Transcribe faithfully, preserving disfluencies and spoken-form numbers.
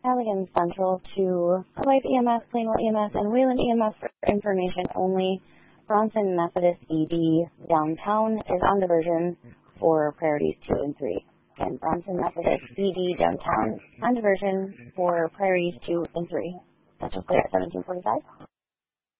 Allegan Central to Swipe E M S, Plainville E M S, and Wayland E M S for information only. Bronson Methodist E D downtown is on diversion for priorities two and three. Again, Bronson Methodist E D downtown on diversion for priorities two and three. That's just clear at seventeen forty-five.